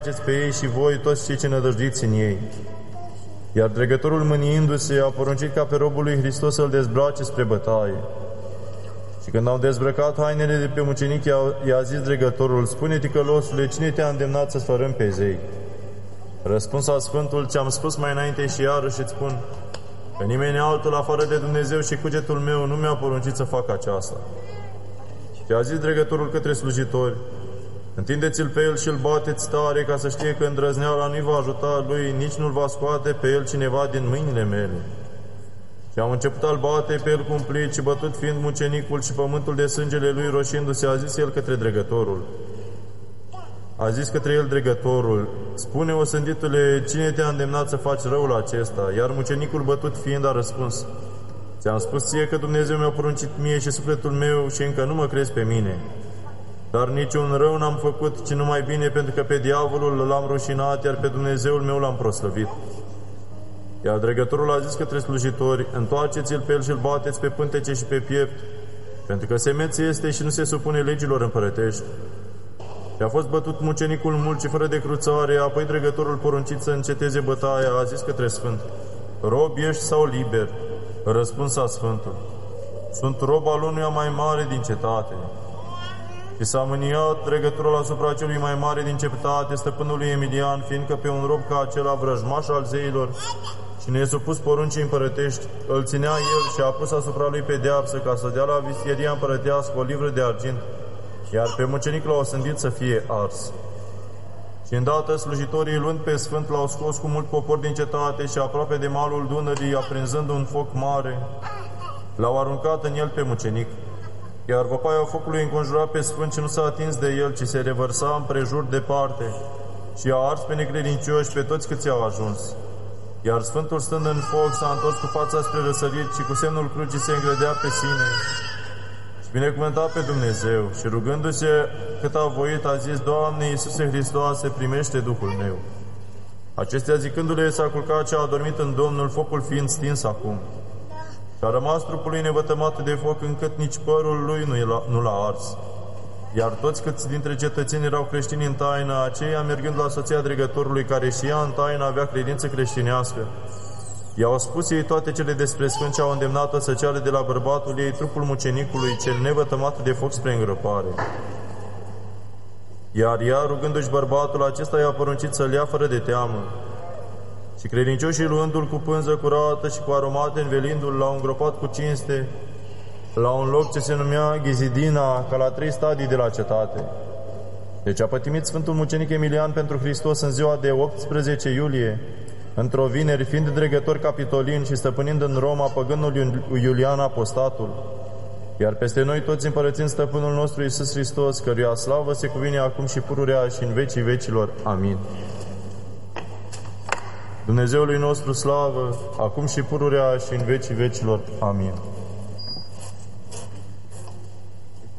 faceți pe ei și voi toți cei ce nădăjduiți în ei. Iar dregătorul, mâniindu-se, a poruncit ca pe robul lui Hristos să-l dezbrace spre bătaie. Și când au dezbrăcat hainele de pe mucenic, i-a zis dregătorul: spune, ticălosule, cine te-a îndemnat să sfărâm pe zei? Răspunsa Sfântul: ce-am spus mai înainte și iarăși îți spun, că nimeni altul afară de Dumnezeu și cugetul meu nu mi-a poruncit să fac aceasta. Și a zis dregătorul către slujitori: întindeți-l pe el și îl bateți tare, ca să știe că îndrăzneala nu-i va ajuta lui, nici nu-l va scoate pe el cineva din mâinile mele. Și am început a-l bate pe el cumplit și bătut fiind mucenicul și pământul de sângele lui roșindu-se, a zis el către dregătorul. A zis către el dregătorul: spune, osânditule, cine te-a îndemnat să faci răul acesta? Iar mucenicul bătut fiind a răspuns: ți-am spus ție că Dumnezeu mi-a poruncit mie și sufletul meu și încă nu mă crezi pe mine. Dar niciun rău n-am făcut, ci numai bine, pentru că pe diavolul l-am rușinat, iar pe Dumnezeul meu l-am proslăvit. Iar dregătorul a zis către slujitori: întoarceți-l pe el și îl bateți pe pântece și pe piept, pentru că semeț este și nu se supune legilor împărătești. Și a fost bătut mucenicul mult și fără de cruțare, apoi dregătorul, poruncit să înceteze bătaia, a zis către Sfânt: rob ești sau liber? Răspunsa Sfântul: sunt rob al unuia mai mare din cetate. Și s-a mâniat dregătorul asupra celui mai mare din cetate, stăpânului Emilian, fiindcă pe un rob ca acela, vrăjmaș al zeilor și nesupus poruncii împărătești, îl ținea el și a pus asupra lui pedeapsă ca să dea la vistieria împărătească o livră de argint, iar pe mucenic l-au osândit să fie ars. Și îndată slujitorii, luând pe Sfânt, l-au scos cu mult popor din cetate și aproape de malul Dunării, aprinzând un foc mare, l-au aruncat în el pe mucenic. Iar văpaia focului înconjura pe Sfânt și nu s-a atins de el, ci se revărsa împrejur departe și a ars pe necredincioși pe toți câți au ajuns. Iar Sfântul, stând în foc, s-a întors cu fața spre răsărit și cu semnul crucii se îngrădea pe sine și binecuvânta pe Dumnezeu și rugându-se cât a voit, a zis: Doamne Iisuse Hristoase, primește Duhul meu. Acestea zicându-le, s-a culcat și a adormit în Domnul, focul fiind stins acum. Și a rămas trupul lui nevătămat de foc, încât nici părul lui nu l-a ars. Iar toți câți dintre cetățeni erau creștini în taină, aceia, mergând la soția dregătorului, care și ea în taină avea credință creștinească, i-au spus ei toate cele despre Sfânt și au îndemnat-o să ceară de la bărbatul ei trupul mucenicului, cel nevătămat de foc, spre îngropare. Iar ea, rugându-și bărbatul, acesta i-a poruncit să-l ia fără de teamă. Și credincioșii, luându-l cu pânză curată și cu aromate, învelindu-l, l-au îngropat cu cinste la un loc ce se numea Ghizidina, ca la 3 stadii de la cetate. Deci a pătimit Sfântul Mucenic Emilian pentru Hristos în ziua de 18 iulie, într-o vineri, fiind dregător capitolin și stăpânind în Roma păgânul Iulian Apostatul. Iar peste noi toți împărățind stăpânul nostru Iisus Hristos, căruia slavă se cuvine acum și pururea și în vecii vecilor. Amin. Dumnezeului nostru slavă, acum și pururea și în vecii vecilor. Amin.